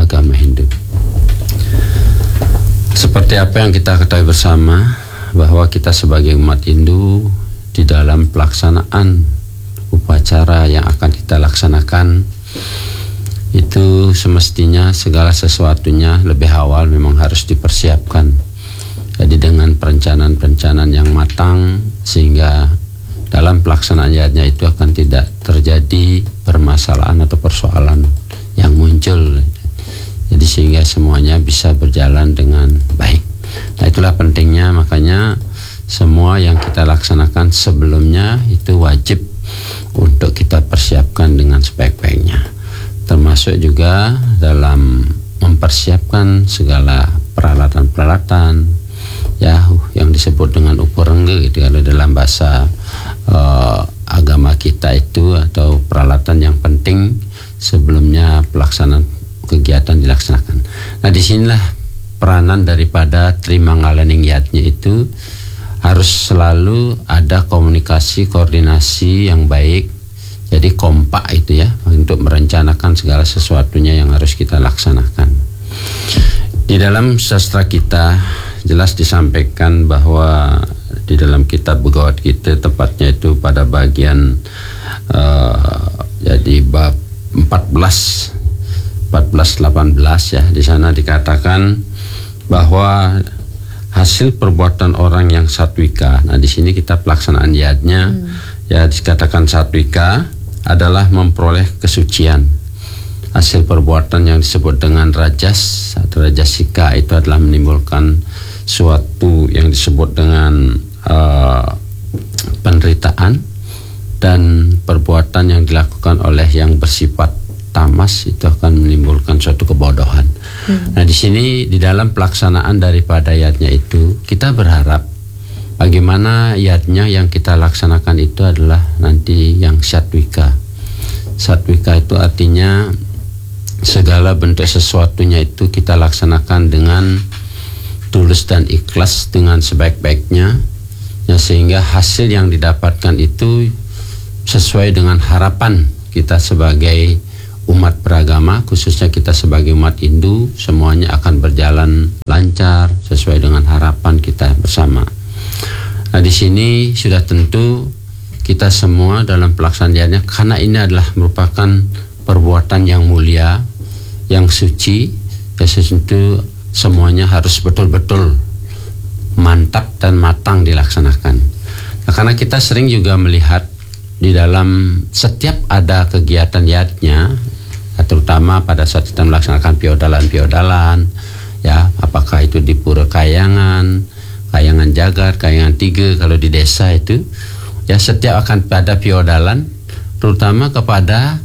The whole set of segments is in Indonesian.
agama Hindu. Seperti apa yang kita ketahui bersama, bahwa kita sebagai umat Hindu di dalam pelaksanaan upacara yang akan kita laksanakan itu semestinya segala sesuatunya lebih awal memang harus dipersiapkan. Jadi dengan perencanaan-perencanaan yang matang, sehingga dalam pelaksanaannya itu akan tidak terjadi permasalahan atau persoalan yang muncul. Jadi sehingga semuanya bisa berjalan dengan baik. Nah, itulah pentingnya, makanya semua yang kita laksanakan sebelumnya itu wajib untuk kita persiapkan dengan sebaik-baiknya. Termasuk juga dalam mempersiapkan segala peralatan-peralatan ya yang disebut dengan upurengge gitu kalau dalam bahasa agama kita itu, atau peralatan yang penting sebelumnya pelaksanaan kegiatan dilaksanakan. Nah, disinilah peranan daripada Trimangalaningyatnya itu harus selalu ada komunikasi, koordinasi yang baik. Jadi kompak itu ya, untuk merencanakan segala sesuatunya yang harus kita laksanakan. Di dalam sastra kita jelas disampaikan bahwa di dalam kitab Bhagavad Gita, tepatnya itu pada bagian jadi bab 14-18 ya, di sana dikatakan bahwa hasil perbuatan orang yang satwika. Nah, di sini kita pelaksanaan yadnya ya dikatakan satwika adalah memperoleh kesucian. Hasil perbuatan yang disebut dengan rajas atau rajasika itu adalah menimbulkan suatu yang disebut dengan penderitaan, dan perbuatan yang dilakukan oleh yang bersifat tamas itu akan menimbulkan suatu kebodohan. Nah, di sini di dalam pelaksanaan daripada yadnya itu kita berharap bagaimana yadnya yang kita laksanakan itu adalah nanti yang satwika. Satwika itu artinya segala bentuk sesuatunya itu kita laksanakan dengan tulus dan ikhlas, dengan sebaik-baiknya ya, sehingga hasil yang didapatkan itu sesuai dengan harapan kita sebagai umat beragama, khususnya kita sebagai umat Hindu, semuanya akan berjalan lancar sesuai dengan harapan kita bersama. Nah, di sini sudah tentu kita semua dalam pelaksanaannya, karena ini adalah merupakan perbuatan yang mulia, yang suci, ya tentu semuanya harus betul-betul mantap dan matang dilaksanakan. Nah, karena kita sering juga melihat di dalam setiap ada kegiatan yadnya, terutama pada saat kita melaksanakan piodalan-piodalan ya, apakah itu di Pura Kayangan, Kayangan Jagat, Kayangan 3 kalau di desa itu ya, setiap akan pada piodalan terutama kepada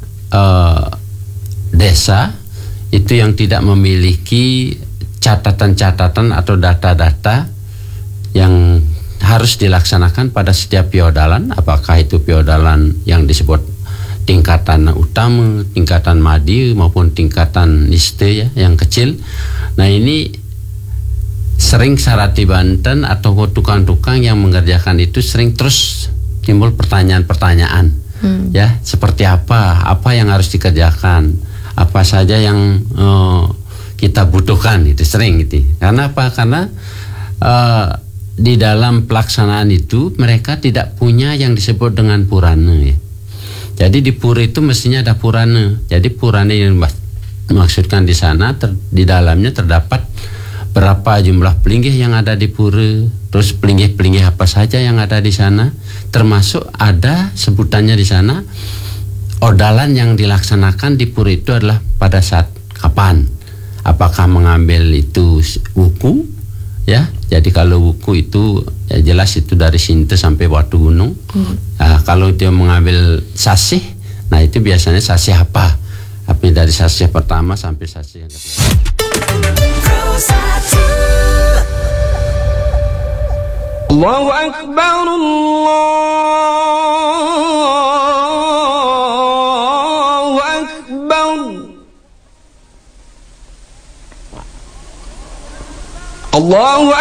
desa itu yang tidak memiliki catatan-catatan atau data-data yang harus dilaksanakan pada setiap piodalan, apakah itu piodalan yang disebut tingkatan utama, tingkatan madi maupun tingkatan niste ya, yang kecil. Nah, ini sering Sarati Banten atau tukang-tukang yang mengerjakan itu sering terus timbul pertanyaan-pertanyaan ya, seperti apa yang harus dikerjakan, apa saja yang kita butuhkan, itu sering gitu. Karena apa? Karena di dalam pelaksanaan itu mereka tidak punya yang disebut dengan purana ya. Jadi di pura itu mestinya ada purana. Jadi purana yang dimaksudkan di sana di dalamnya terdapat berapa jumlah pelinggih yang ada di pura, terus pelinggih-pelinggih apa saja yang ada di sana, termasuk ada sebutannya di sana odalan yang dilaksanakan di pura itu adalah pada saat kapan, apakah mengambil itu wuku ya. Jadi kalau wuku itu ya jelas itu dari Sinta sampai Batu Gunung. Nah, kalau dia mengambil sasih, nah itu biasanya sasih apa? Tapi dari sasih pertama sampai sasih yang kedua. Allahu Akbar, Allahu Akbar, Allahu